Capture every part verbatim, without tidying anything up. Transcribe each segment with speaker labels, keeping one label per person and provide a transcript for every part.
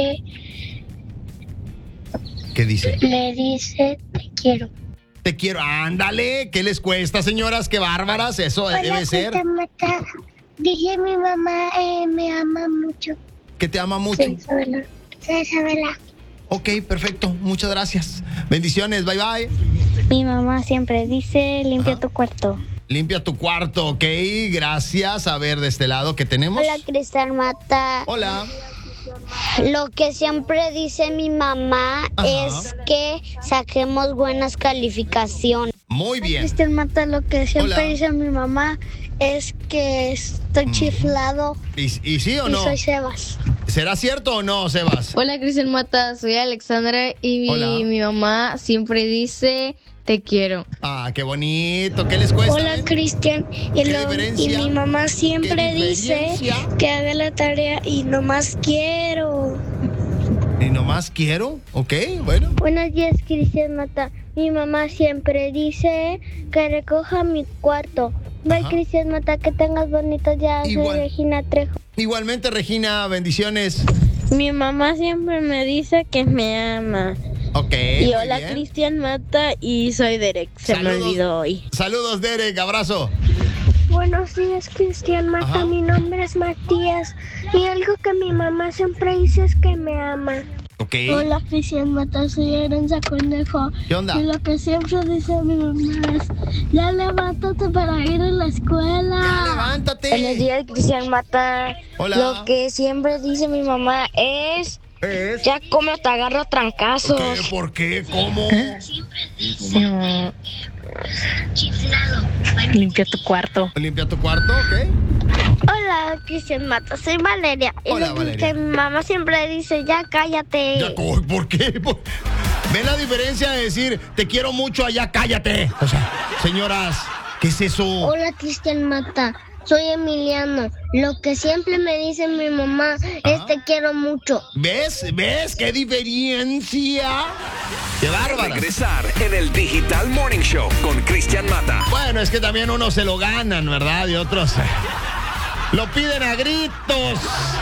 Speaker 1: ¿Qué dice?
Speaker 2: Me dice, te quiero.
Speaker 1: Te quiero. Ándale, ¿qué les cuesta, señoras? Qué bárbaras, eso
Speaker 2: Hola,
Speaker 1: debe ser.
Speaker 2: Mata. Dije, mi mamá eh, me ama mucho.
Speaker 1: Que te ama mucho.
Speaker 2: Soy Isabela. Soy Isabela.
Speaker 1: Ok, perfecto, muchas gracias. Bendiciones, bye bye.
Speaker 2: Mi mamá siempre dice, limpia
Speaker 1: Ajá.
Speaker 2: tu cuarto.
Speaker 1: Limpia tu cuarto, ok, gracias. A ver, de este lado, ¿qué tenemos?
Speaker 3: Hola, Cristian Mata.
Speaker 1: Hola.
Speaker 3: Lo que siempre dice mi mamá
Speaker 1: Ajá.
Speaker 3: es que saquemos buenas calificaciones.
Speaker 1: Muy bien.
Speaker 2: Cristian Mata, lo que siempre
Speaker 1: Hola.
Speaker 2: dice mi mamá es que estoy
Speaker 1: Mm.
Speaker 2: chiflado
Speaker 1: ¿Y, y sí o
Speaker 2: y
Speaker 1: no?
Speaker 2: soy Sebas.
Speaker 1: ¿Será cierto o no, Sebas?
Speaker 4: Hola, Cristian Mata, soy Alexandra y mi,
Speaker 1: Hola.
Speaker 4: mi mamá siempre dice te quiero.
Speaker 1: Ah, qué bonito. ¿Qué les cuesta?
Speaker 2: Hola,
Speaker 1: eh?
Speaker 2: Cristian. Y,
Speaker 1: ¿Qué
Speaker 2: lo-
Speaker 1: diferencia?
Speaker 2: y mi mamá siempre
Speaker 1: ¿Qué
Speaker 2: dice
Speaker 1: diferencia?
Speaker 2: que haga la tarea y nomás quiero.
Speaker 1: Y nomás quiero, ok, bueno.
Speaker 2: Buenos días, Cristian Mata. Mi mamá siempre dice que recoja mi cuarto. Bye,
Speaker 1: Ajá.
Speaker 2: Cristian Mata, que tengas bonitos días. Soy
Speaker 1: Igual.
Speaker 2: Regina Trejo.
Speaker 1: Igualmente, Regina, bendiciones.
Speaker 5: Mi mamá siempre me dice que me ama.
Speaker 1: Ok.
Speaker 5: Y
Speaker 1: muy
Speaker 5: hola,
Speaker 1: bien.
Speaker 5: Cristian Mata, y soy Derek. Se
Speaker 1: Saludos.
Speaker 5: me olvidó hoy.
Speaker 1: Saludos, Derek, abrazo.
Speaker 2: Buenos días, Cristian Mata.
Speaker 1: Ajá.
Speaker 2: Mi nombre es Matías. Y algo que mi mamá siempre dice es que me ama.
Speaker 1: Ok.
Speaker 2: Hola, Cristian Mata. Soy Aranza Conejo.
Speaker 1: ¿Qué onda?
Speaker 2: Y lo que siempre dice mi mamá es: ya levántate para ir a la
Speaker 1: Ya,
Speaker 2: escuela.
Speaker 1: levántate.
Speaker 3: Buenos días, Cristian Mata.
Speaker 1: Hola.
Speaker 3: Lo que siempre dice mi mamá es
Speaker 1: Es-
Speaker 3: ya come o te agarro trancazos.
Speaker 1: ¿Qué? ¿Por qué? ¿Cómo?
Speaker 5: Limpia tu cuarto.
Speaker 1: Limpia tu cuarto, ok.
Speaker 2: Hola, Cristian Mata. Soy Valeria. Y
Speaker 1: Hola,
Speaker 2: lo
Speaker 1: Valeria.
Speaker 2: que mi mamá siempre dice: ya cállate.
Speaker 1: Ya, co- ¿por qué? Por- ¿Ven la diferencia de decir te quiero mucho allá, cállate? O sea, señoras, ¿qué es eso?
Speaker 2: Hola, Cristian Mata. Soy Emiliano. Lo que siempre me dice mi mamá es: te quiero mucho.
Speaker 1: ¿Ves? ¿Ves qué diferencia? ¡Qué bárbara!
Speaker 6: Regresar en el Digital Morning Show con Cristian Mata.
Speaker 1: Bueno, es que también unos se lo ganan, ¿verdad? Y otros eh, lo piden a gritos.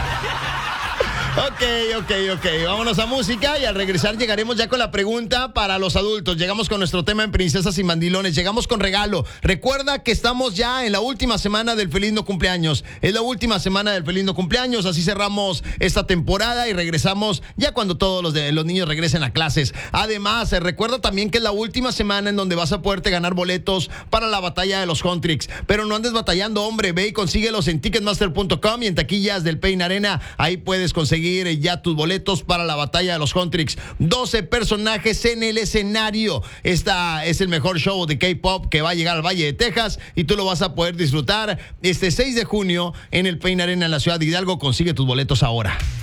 Speaker 1: Ok, ok, ok. Vámonos a música y al regresar llegaremos ya con la pregunta para los adultos. Llegamos con nuestro tema en Princesas y Mandilones. Llegamos con regalo. Recuerda que estamos ya en la última semana del Feliz No Cumpleaños. Es la última semana del Feliz No Cumpleaños. Así cerramos esta temporada y regresamos ya cuando todos los, de, los niños regresen a clases. Además, eh, recuerda también que es la última semana en donde vas a poderte ganar boletos para la batalla de los Huntrix. Pero no andes batallando, hombre. Ve y consíguelos en ticketmaster punto com y en taquillas del Pain Arena. Ahí puedes conseguir ya tus boletos para la batalla de los Huntrix. doce personajes en el escenario. Esta es el mejor show de K-pop que va a llegar al Valle de Texas y tú lo vas a poder disfrutar este seis de junio en el Pain Arena en la ciudad de Hidalgo. Consigue tus boletos ahora.